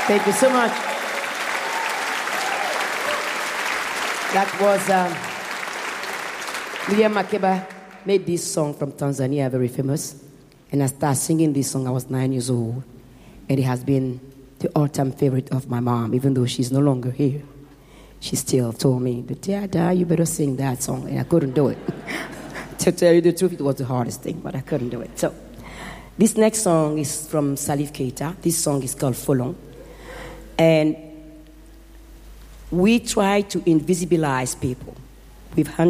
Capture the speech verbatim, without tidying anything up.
Thank you so much. That was um, William Makeba made this song from Tanzania, very famous. And I started singing this song, I was nine years old. And it has been the all-time favorite of my mom, even though she's no longer here. She still told me, Dada, you better sing that song. And I couldn't do it. To tell you the truth, it was the hardest thing, but I couldn't do it. So this next song is from Salif Keita. This song is called Folon. And we try to invisibilize people with